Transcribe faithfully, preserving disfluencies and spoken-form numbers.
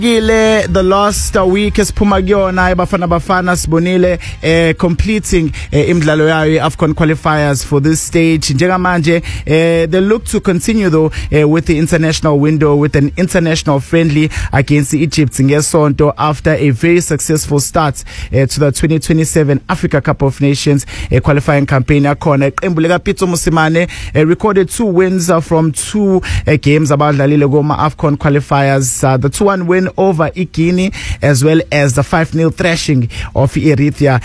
The last uh, week is Pumagiyona Bafana Bafana Sibonile uh, completing uh, imidlalo yayo AFCON qualifiers for this stage. Njengamanje uh, they look to continue though uh, with the international window with an international friendly against Egypt ngesonto after a very successful start uh, to the twenty twenty-seven Africa Cup of Nations uh, qualifying campaign yakhona. Iqembu lika Pitso Mosimane uh, recorded two wins uh, from two uh, games abadlalile kuma AFCON qualifiers. Uh, the two one win over Guinea as well as the five nil thrashing of Eritrea